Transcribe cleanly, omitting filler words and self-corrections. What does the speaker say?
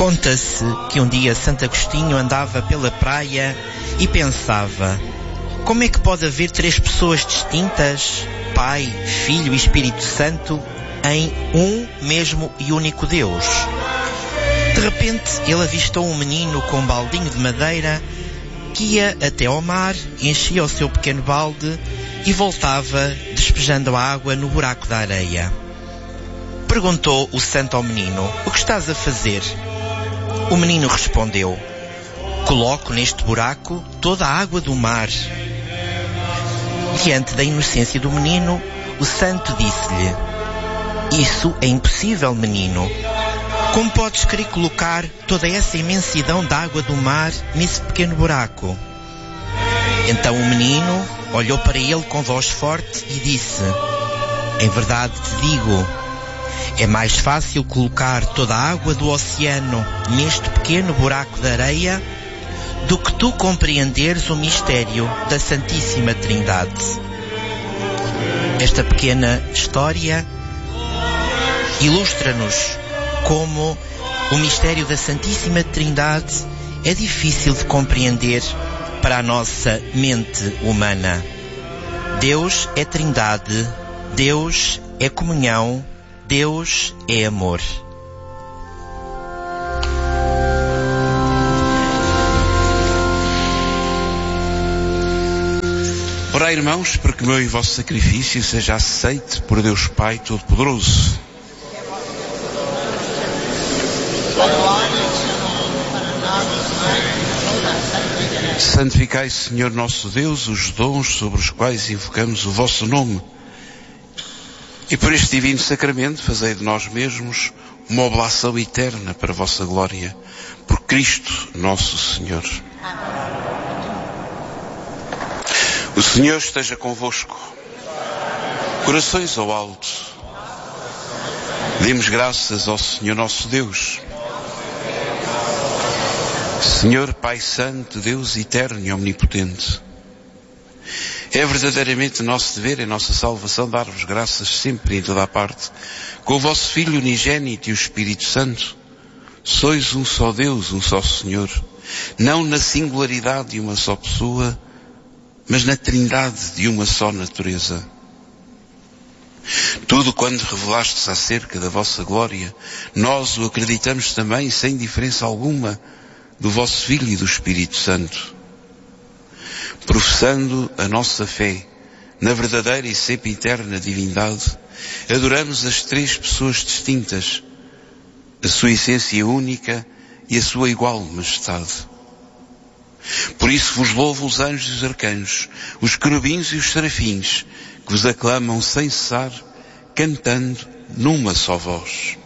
Conta-se que um dia Santo Agostinho andava pela praia e pensava: como é que pode haver três pessoas distintas, Pai, Filho e Espírito Santo, em um mesmo e único Deus? De repente ele avistou um menino com um baldinho de madeira que ia até ao mar, enchia o seu pequeno balde e voltava despejando a água no buraco da areia. Perguntou o santo ao menino: o que estás a fazer? O menino respondeu: coloco neste buraco toda a água do mar. Diante da inocência do menino, o santo disse-lhe: isso é impossível, menino. Como podes querer colocar toda essa imensidão de água do mar nesse pequeno buraco? Então o menino olhou para ele com voz forte e disse: em verdade te digo, é mais fácil colocar toda a água do oceano neste pequeno buraco de areia do que tu compreenderes o mistério da Santíssima Trindade. Esta pequena história ilustra-nos como o mistério da Santíssima Trindade é difícil de compreender para a nossa mente humana. Deus é Trindade, Deus é comunhão, Deus é amor. Orai, irmãos, para que o meu e vosso sacrifício seja aceito por Deus Pai Todo-Poderoso. Santificai, Senhor nosso Deus, os dons sobre os quais invocamos o vosso nome. E por este divino sacramento fazei de nós mesmos uma oblação eterna para a vossa glória. Por Cristo nosso Senhor. O Senhor esteja convosco. Corações ao alto. Demos graças ao Senhor nosso Deus. Senhor Pai Santo, Deus eterno e omnipotente, é verdadeiramente nosso dever, em nossa salvação, dar-vos graças sempre e em toda a parte, com o vosso Filho unigênito e o Espírito Santo. Sois um só Deus, um só Senhor, não na singularidade de uma só pessoa, mas na trindade de uma só natureza. Tudo quando revelastes acerca da vossa glória, nós o acreditamos também, sem diferença alguma, do vosso Filho e do Espírito Santo. Professando a nossa fé na verdadeira e sempre eterna divindade, adoramos as três pessoas distintas, a sua essência única e a sua igual majestade. Por isso vos louvo os anjos e os arcanjos, os querubins e os serafins, que vos aclamam sem cessar, cantando numa só voz.